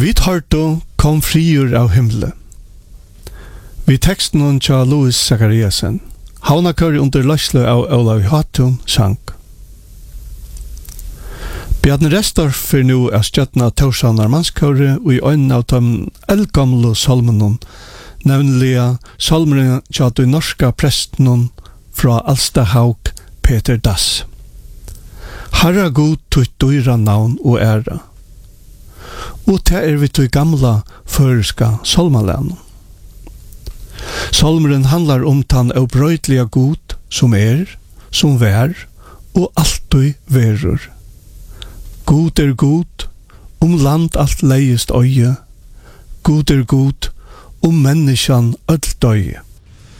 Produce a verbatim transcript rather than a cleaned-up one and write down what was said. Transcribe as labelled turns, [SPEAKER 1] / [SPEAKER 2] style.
[SPEAKER 1] Vi tar då kom friur av himle. Vi teksten hon tja Louis Zachariasen. Havnakør under løsle av Olav Hatun sang. Bjarne Restorff for nu er stjøttene Torsanar Manskøre og i øynene av de eldgamle salmene, nemlig salmene tja de norska prestene fra Alstahaug Peter Dass. Herra god tutt dyra navn og æra. Og det er vi til gamla føreska salmalene. Salmeren handlar om den obrøytlige god som er, som vær, og alltid verur. God er god, om land alt leiest øye. God er god, om menneskjan öll døye.